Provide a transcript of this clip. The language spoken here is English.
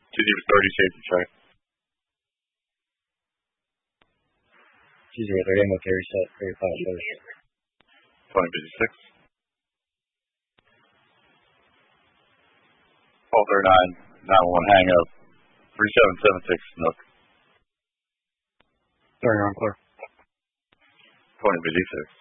2-30 safety check. 2-30, I'm with Gary set. Very fast. 2056. 1239, 911 hang up. 3776 Nook. Sorry, you're on clear. 2056.